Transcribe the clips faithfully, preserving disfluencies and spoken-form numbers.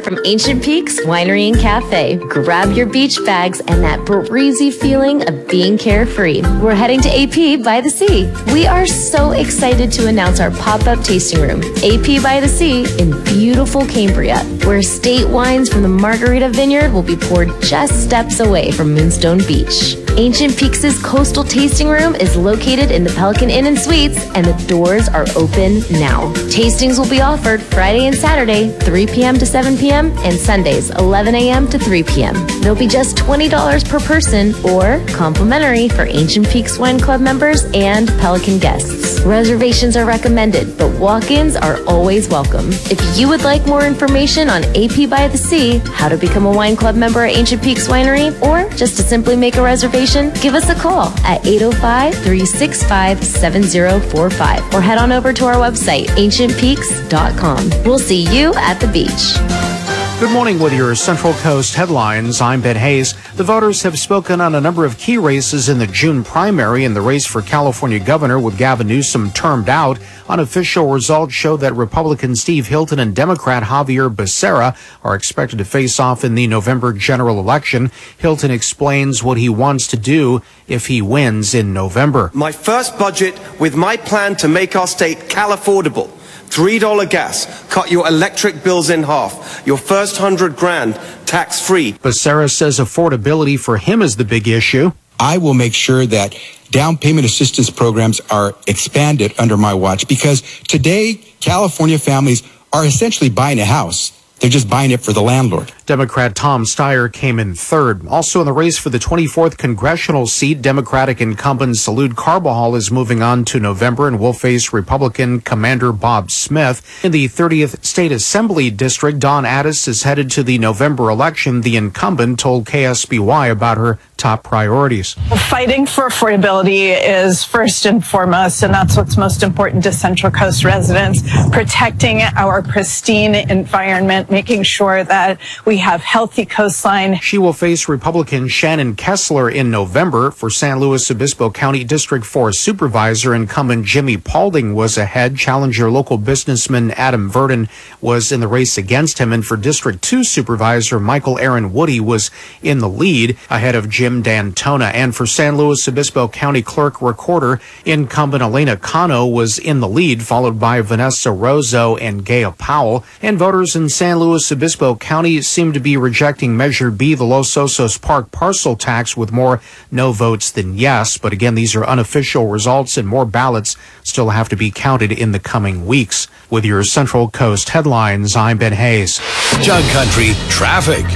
From Ancient Peaks Winery and Cafe, grab your beach bags and that breezy feeling of being carefree. We're heading to A P by the Sea. We are so excited to announce our pop-up tasting room, A P by the Sea in beautiful Cambria, where estate wines from the Margarita Vineyard will be poured just steps away from Moonstone Beach. Ancient Peaks' coastal tasting room is located in the Pelican Inn and Suites, and the doors are open now. Tastings will be offered Friday and Saturday, three p.m. to seven p.m., and Sundays, eleven a.m. to three p.m. They'll be just twenty dollars per person or complimentary for Ancient Peaks Wine Club members and Pelican guests. Reservations are recommended, but walk-ins are always welcome. If you would like more information on A P by the Sea, how to become a wine club member at Ancient Peaks Winery, or just to simply make a reservation, give us a call at eight oh five, three six five, seven oh four five or head on over to our website, ancient peaks dot com. We'll see you at the beach. Good morning with your Central Coast headlines. I'm Ben Hayes. The voters have spoken on a number of key races in the June primary and the race for California governor with Gavin Newsom termed out. Unofficial results show that Republican Steve Hilton and Democrat Javier Becerra are expected to face off in the November general election. Hilton explains what he wants to do if he wins in November. My first budget with my plan to make our state Cal-affordable. three dollar gas, cut your electric bills in half, your first hundred grand tax-free. Becerra says affordability for him is the big issue. I will make sure that down payment assistance programs are expanded under my watch, because today California families are essentially buying a house. They're just buying it for the landlord. Democrat Tom Steyer came in third. Also in the race for the twenty-fourth congressional seat, Democratic incumbent Salud Carbajal is moving on to November and will face Republican Commander Bob Smith. In the thirtieth State Assembly District, Dawn Addis is headed to the November election. The incumbent told K S B Y about her top priorities. Fighting for affordability is first and foremost, and that's what's most important to Central Coast residents. Protecting our pristine environment, making sure that we have healthy coastline. She will face Republican Shannon Kessler in November. For San Luis Obispo County District four Supervisor, incumbent Jimmy Paulding was ahead. Challenger local businessman Adam Verdon was in the race against him. And for District two Supervisor, Michael Aaron Woody was in the lead ahead of Jim D'Antona. And for San Luis Obispo County Clerk Recorder, incumbent Elena Cano was in the lead, followed by Vanessa Rozo and Gaya Powell. And voters in San Luis Obispo County seem to be rejecting Measure B, the Los Osos Park parcel tax, with more no votes than yes. But again, these are unofficial results, and more ballots still have to be counted in the coming weeks. With your Central Coast headlines, I'm Ben Hayes. Jug Country traffic.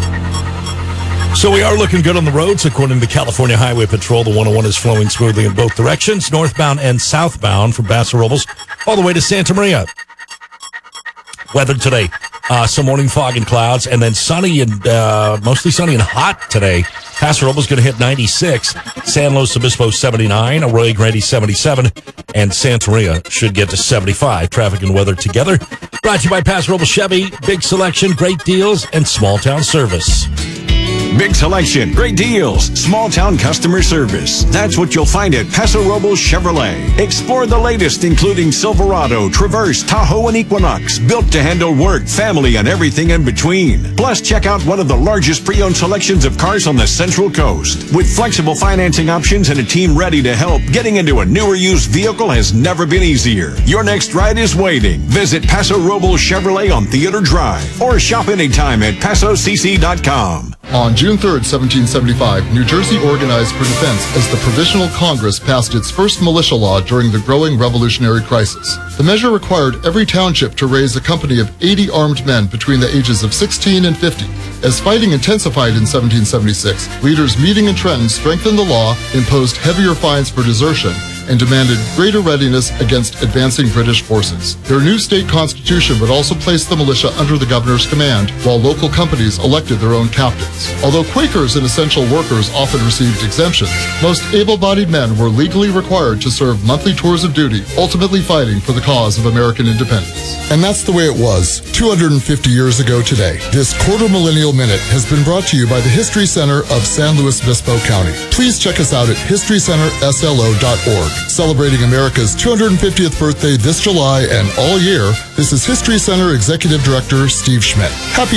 So we are looking good on the roads, according to California Highway Patrol. The one oh one is flowing smoothly in both directions, northbound and southbound from Paso Robles all the way to Santa Maria. Weather today, uh, some morning fog and clouds, and then sunny and uh, mostly sunny and hot today. Paso Robles going to hit ninety-six, San Luis Obispo seventy-nine, Arroyo Grande seventy-seven, and Santa Maria should get to seventy-five. Traffic and weather together. Brought to you by Paso Robles Chevy. Big selection, great deals, and small town service. Big selection, great deals, small town customer service. That's what you'll find at Paso Robles Chevrolet. Explore the latest, including Silverado, Traverse, Tahoe, and Equinox, built to handle work, family, and everything in between. Plus, check out one of the largest pre-owned selections of cars on the Central Coast. With flexible financing options and a team ready to help, getting into a newer used vehicle has never been easier. Your next ride is waiting. Visit Paso Robles Chevrolet on Theater Drive or shop anytime at paso c c dot com. On June third, seventeen seventy-five, New Jersey organized for defense as the Provisional Congress passed its first militia law during the growing revolutionary crisis. The measure required every township to raise a company of eighty armed men between the ages of sixteen and fifty. As fighting intensified in seventeen seventy-six, leaders meeting in Trenton strengthened the law, imposed heavier fines for desertion, and demanded greater readiness against advancing British forces. Their new state constitution would also place the militia under the governor's command, while local companies elected their own captains. Although Quakers and essential workers often received exemptions, most able-bodied men were legally required to serve monthly tours of duty, ultimately fighting for the cause of American independence. And that's the way it was two hundred fifty years ago today. This Quarter Millennial Minute has been brought to you by the History Center of San Luis Obispo County. Please check us out at history center s l o dot org. Celebrating America's two hundred fiftieth birthday this July and all year, this is History Center Executive Director Steve Schmidt. Happy